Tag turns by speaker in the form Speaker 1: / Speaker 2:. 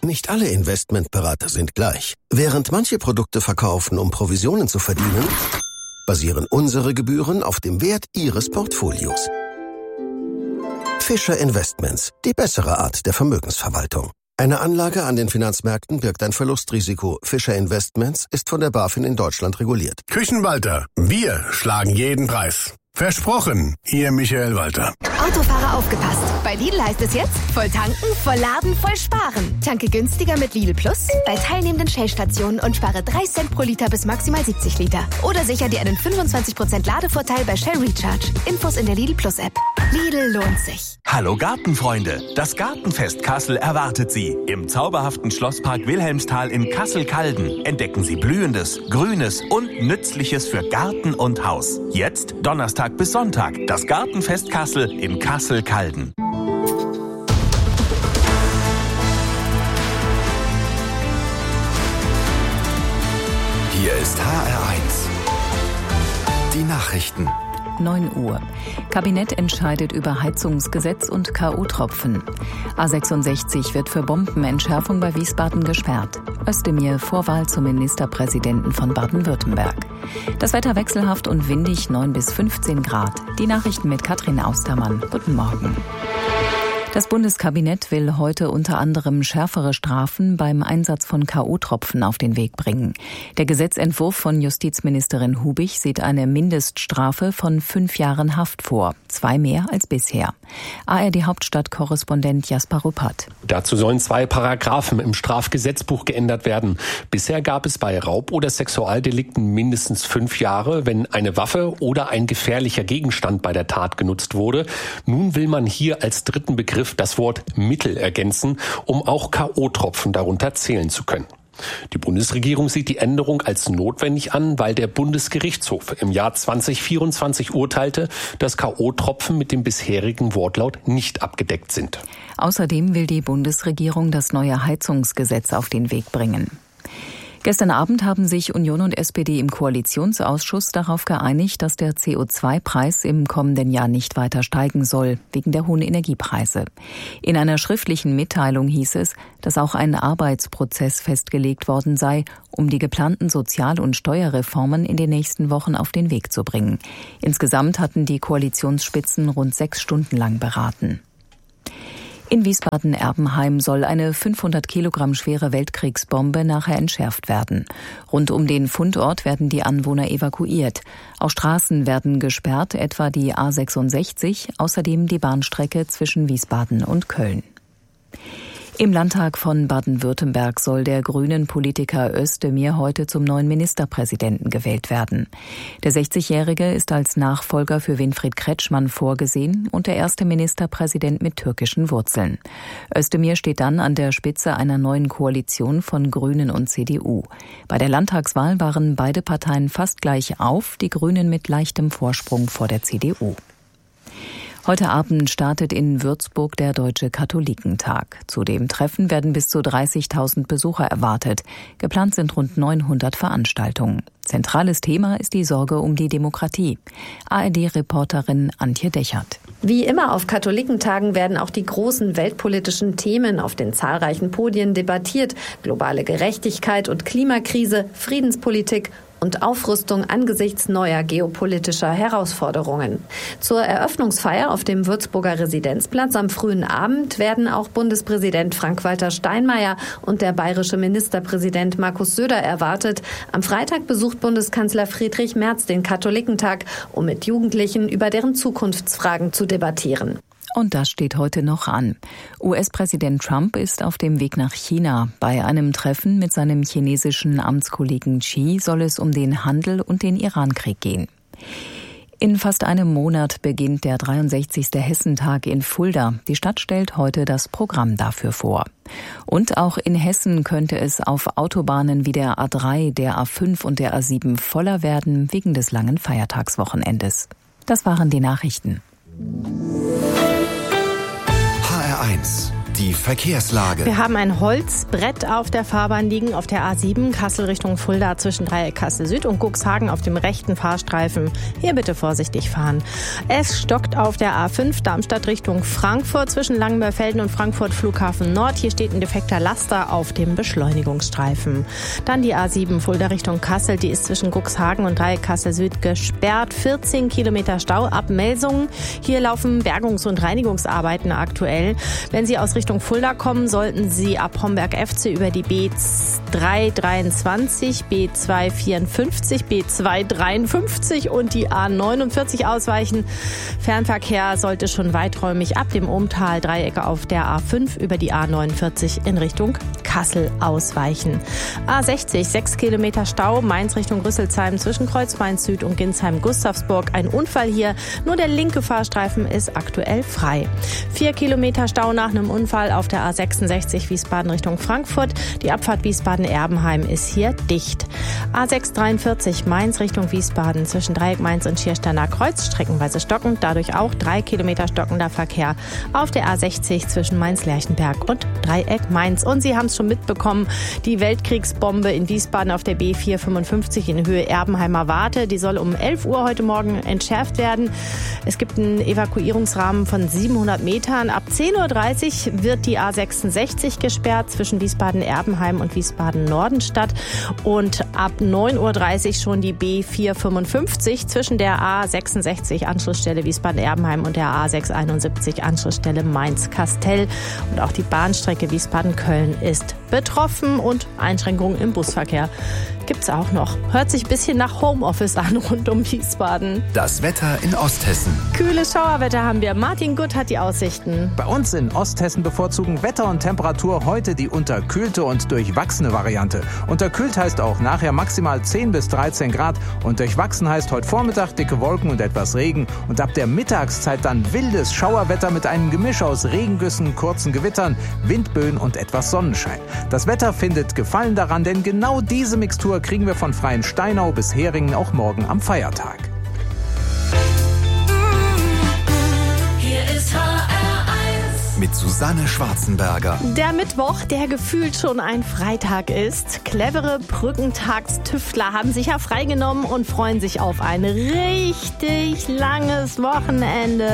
Speaker 1: nicht alle Investmentberater sind gleich. Während manche Produkte verkaufen, um Provisionen zu verdienen, basieren unsere Gebühren auf dem Wert Ihres Portfolios. Fischer Investments, die bessere Art der Vermögensverwaltung. Eine Anlage an den Finanzmärkten birgt ein Verlustrisiko. Fischer Investments ist von der BaFin in Deutschland reguliert.
Speaker 2: Küchenwalter, wir schlagen jeden Preis. Versprochen, Ihr Michael Walter.
Speaker 3: Autofahrer aufgepasst. Bei Lidl heißt es jetzt, voll tanken, voll laden, voll sparen. Tanke günstiger mit Lidl Plus bei teilnehmenden Shell-Stationen und spare 3 Cent pro Liter bis maximal 70 Liter. Oder sicher dir einen 25% Ladevorteil bei Shell Recharge. Infos in der Lidl Plus App. Lidl lohnt sich.
Speaker 4: Hallo Gartenfreunde, das Gartenfest Kassel erwartet Sie. Im zauberhaften Schlosspark Wilhelmsthal in Kassel-Calden entdecken Sie Blühendes, Grünes und Nützliches für Garten und Haus. Jetzt Donnerstag bis Sonntag, das Gartenfest Kassel in Kassel-Calden.
Speaker 5: Hier ist HR1. Die Nachrichten.
Speaker 6: 9 Uhr. Kabinett entscheidet über Heizungsgesetz und K.O.-Tropfen. A66 wird für Bombenentschärfung bei Wiesbaden gesperrt. Özdemir Vorwahl zum Ministerpräsidenten von Baden-Württemberg. Das Wetter wechselhaft und windig, 9 bis 15 Grad. Die Nachrichten mit Katrin Austermann. Guten Morgen. Das Bundeskabinett will heute unter anderem schärfere Strafen beim Einsatz von K.O.-Tropfen auf den Weg bringen. Der Gesetzentwurf von Justizministerin Hubich sieht eine Mindeststrafe von 5 Jahren Haft vor, 2 mehr als bisher. ARD-Hauptstadtkorrespondent Jasper Ruppert.
Speaker 7: Dazu sollen 2 Paragraphen im Strafgesetzbuch geändert werden. Bisher gab es bei Raub- oder Sexualdelikten mindestens 5 Jahre, wenn eine Waffe oder ein gefährlicher Gegenstand bei der Tat genutzt wurde. Nun will man hier als dritten Begriff das Wort Mittel ergänzen, um auch K.O.-Tropfen darunter zählen zu können. Die Bundesregierung sieht die Änderung als notwendig an, weil der Bundesgerichtshof im Jahr 2024 urteilte, dass K.O.-Tropfen mit dem bisherigen Wortlaut nicht abgedeckt sind.
Speaker 6: Außerdem will die Bundesregierung das neue Heizungsgesetz auf den Weg bringen. Gestern Abend haben sich Union und SPD im Koalitionsausschuss darauf geeinigt, dass der CO2-Preis im kommenden Jahr nicht weiter steigen soll, wegen der hohen Energiepreise. In einer schriftlichen Mitteilung hieß es, dass auch ein Arbeitsprozess festgelegt worden sei, um die geplanten Sozial- und Steuerreformen in den nächsten Wochen auf den Weg zu bringen. Insgesamt hatten die Koalitionsspitzen rund 6 Stunden lang beraten. In Wiesbaden-Erbenheim soll eine 500 Kilogramm schwere Weltkriegsbombe nachher entschärft werden. Rund um den Fundort werden die Anwohner evakuiert. Auch Straßen werden gesperrt, etwa die A66, außerdem die Bahnstrecke zwischen Wiesbaden und Köln. Im Landtag von Baden-Württemberg soll der grünen Politiker Özdemir heute zum neuen Ministerpräsidenten gewählt werden. Der 60-Jährige ist als Nachfolger für Winfried Kretschmann vorgesehen und der erste Ministerpräsident mit türkischen Wurzeln. Özdemir steht dann an der Spitze einer neuen Koalition von Grünen und CDU. Bei der Landtagswahl waren beide Parteien fast gleich auf, die Grünen mit leichtem Vorsprung vor der CDU. Heute Abend startet in Würzburg der Deutsche Katholikentag. Zu dem Treffen werden bis zu 30.000 Besucher erwartet. Geplant sind rund 900 Veranstaltungen. Zentrales Thema ist die Sorge um die Demokratie. ARD-Reporterin Antje Dechert.
Speaker 8: Wie immer auf Katholikentagen werden auch die großen weltpolitischen Themen auf den zahlreichen Podien debattiert. Globale Gerechtigkeit und Klimakrise, Friedenspolitik und Aufrüstung angesichts neuer geopolitischer Herausforderungen. Zur Eröffnungsfeier auf dem Würzburger Residenzplatz am frühen Abend werden auch Bundespräsident Frank-Walter Steinmeier und der bayerische Ministerpräsident Markus Söder erwartet. Am Freitag besucht Bundeskanzler Friedrich Merz den Katholikentag, um mit Jugendlichen über deren Zukunftsfragen zu debattieren.
Speaker 6: Und das steht heute noch an. US-Präsident Trump ist auf dem Weg nach China. Bei einem Treffen mit seinem chinesischen Amtskollegen Xi soll es um den Handel und den Irankrieg gehen. In fast einem Monat beginnt der 63. Hessentag in Fulda. Die Stadt stellt heute das Programm dafür vor. Und auch in Hessen könnte es auf Autobahnen wie der A3, der A5 und der A7 voller werden wegen des langen Feiertagswochenendes. Das waren die Nachrichten.
Speaker 5: HR1, Die Verkehrslage.
Speaker 9: Wir haben ein Holzbrett auf der Fahrbahn liegen auf der A7 Kassel Richtung Fulda zwischen Dreieck Kassel Süd und Cuxhagen auf dem rechten Fahrstreifen. Hier bitte vorsichtig fahren. Es stockt auf der A5 Darmstadt Richtung Frankfurt zwischen Langenberfelden und Frankfurt Flughafen Nord. Hier steht ein defekter Laster auf dem Beschleunigungsstreifen. Dann die A7 Fulda Richtung Kassel. Die ist zwischen Cuxhagen und Dreieck Kassel Süd gesperrt. 14 Kilometer Stau ab Melsungen. Hier laufen Bergungs- und Reinigungsarbeiten aktuell. Wenn Sie aus Richtung Fulda kommen, sollten Sie ab Homberg-FC über die B323, B254, B253 und die A49 ausweichen. Fernverkehr sollte schon weiträumig ab dem Ommtal-Dreieck auf der A5 über die A49 in Richtung Kassel ausweichen. A60, 6 Kilometer Stau, Mainz Richtung Rüsselsheim zwischen Kreuzmain Süd und Ginsheim-Gustavsburg. Ein Unfall hier, nur der linke Fahrstreifen ist aktuell frei. 4 Kilometer Stau nach einem Unfall auf der A66 Wiesbaden Richtung Frankfurt. Die Abfahrt Wiesbaden-Erbenheim ist hier dicht. A643 Mainz Richtung Wiesbaden zwischen Dreieck Mainz und Schiersteiner Kreuz streckenweise stockend, dadurch auch 3 Kilometer stockender Verkehr auf der A60 zwischen Mainz-Lerchenberg und Dreieck Mainz. Und Sie haben es schon mitbekommen, die Weltkriegsbombe in Wiesbaden auf der B455 in Höhe Erbenheimer Warte, die soll um 11 Uhr heute Morgen entschärft werden. Es gibt einen Evakuierungsrahmen von 700 Metern. Ab 10.30 Uhr wird die A66 gesperrt zwischen Wiesbaden-Erbenheim und Wiesbaden-Nordenstadt und ab 9.30 Uhr schon die B455 zwischen der A66 Anschlussstelle Wiesbaden-Erbenheim und der A671 Anschlussstelle Mainz-Kastel. Und auch die Bahnstrecke Wiesbaden-Köln ist betroffen und Einschränkungen im Busverkehr gibt's auch noch. Hört sich ein bisschen nach Homeoffice an rund um Wiesbaden.
Speaker 5: Das Wetter in Osthessen.
Speaker 9: Kühles Schauerwetter haben wir. Martin Gutt hat die Aussichten.
Speaker 10: Bei uns in Osthessen bevorzugen Wetter und Temperatur heute die unterkühlte und durchwachsene Variante. Unterkühlt heißt auch nachher maximal 10 bis 13 Grad und durchwachsen heißt heute Vormittag dicke Wolken und etwas Regen und ab der Mittagszeit dann wildes Schauerwetter mit einem Gemisch aus Regengüssen, kurzen Gewittern, Windböen und etwas Sonnenschein. Das Wetter findet Gefallen daran, denn genau diese Mixtur kriegen wir von Freiensteinau bis Heringen auch morgen am Feiertag.
Speaker 11: Hier ist HR1
Speaker 5: mit Susanne Schwarzenberger.
Speaker 9: Der Mittwoch, der gefühlt schon ein Freitag ist. Clevere Brückentagstüftler haben sich ja freigenommen und freuen sich auf ein richtig langes Wochenende.